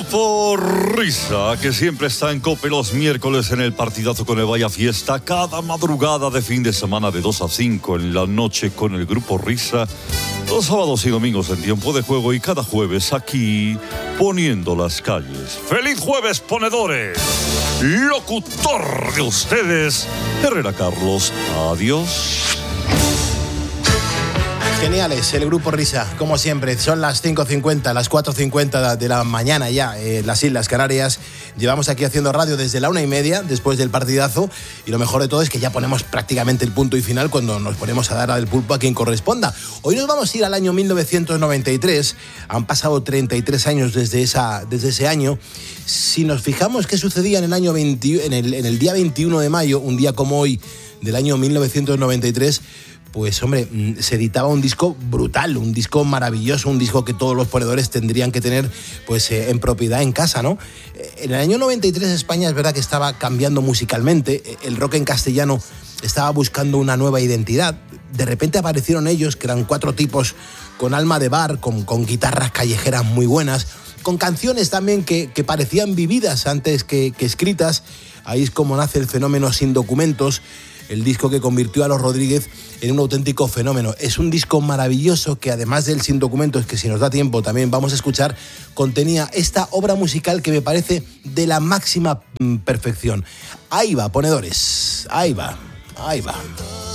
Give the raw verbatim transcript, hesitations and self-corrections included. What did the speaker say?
Grupo Risa, que siempre está en COPE los miércoles en el partidazo con el Vaya Fiesta, cada madrugada de fin de semana de dos a cinco en la noche con el Grupo Risa, los sábados y domingos en tiempo de juego y cada jueves aquí poniendo las calles. ¡Feliz jueves, ponedores! Locutor de ustedes, Herrera Carlos. Adiós. Geniales, el Grupo Risa, como siempre. Son las cinco cincuenta, las cuatro cincuenta de la mañana ya en las Islas Canarias. Llevamos aquí haciendo radio desde la una y media, después del partidazo. Y lo mejor de todo es que ya ponemos prácticamente el punto y final cuando nos ponemos a dar al pulpo a quien corresponda. Hoy nos vamos a ir al año mil novecientos noventa y tres. Han pasado treinta y tres años desde, esa, desde ese año. Si nos fijamos qué sucedía en el, año veinte, en, el, en el día veintiuno de mayo, un día como hoy del año mil novecientos noventa y tres... pues hombre, se editaba un disco brutal, un disco maravilloso, un disco que todos los ponedores tendrían que tener pues eh, en propiedad en casa, ¿no? En el año noventa y tres España es verdad que estaba cambiando musicalmente, el rock en castellano estaba buscando una nueva identidad. De repente aparecieron ellos, que eran cuatro tipos con alma de bar, con, con guitarras callejeras muy buenas, con canciones también que, que parecían vividas antes que, que escritas. Ahí es como nace el fenómeno Sin Documentos, el disco que convirtió a Los Rodríguez en un auténtico fenómeno. Es un disco maravilloso que, además del Sin Documentos, que si nos da tiempo también vamos a escuchar, contenía esta obra musical que me parece de la máxima perfección. Ahí va, ponedores, ahí va, ahí va.